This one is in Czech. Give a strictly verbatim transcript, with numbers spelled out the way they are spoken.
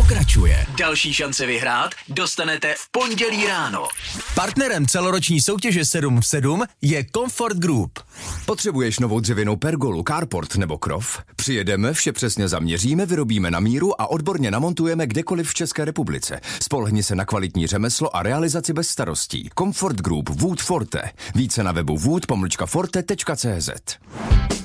pokračuje. Další šance vyhrát dostanete v pondělí ráno. Partnerem celoroční soutěže sedm v sedm je Comfort Group. Potřebuješ novou dřevěnou pergolu, carport nebo krov? Přijedeme, vše přesně zaměříme, vyrobíme na míru a odborně namontujeme kdekoliv v České republice. Spolehni se na kvalitní řemeslo a realizaci bez starostí. Comfort Group Wood Forte. Více na webu wood pomlčka forte tečka cé zet.